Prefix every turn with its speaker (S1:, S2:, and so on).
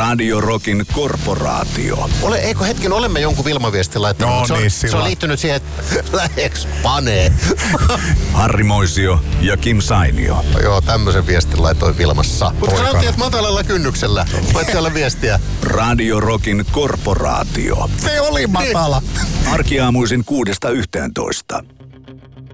S1: Radio Rockin korporaatio.
S2: Olemme jonkun Vilma-viestin laittanut.
S3: No,
S2: se on liittynyt siihen, että läheks panee.
S1: Harri Moisio ja Kim Sainio.
S2: Joo, tämmöisen viestin laitoin Vilmassa. Mutta sanottiin, että matalalla kynnyksellä. Voit siellä viestiä.
S1: Radio Rockin korporaatio.
S3: Se oli matala.
S1: Arkiaamuisin 6–11.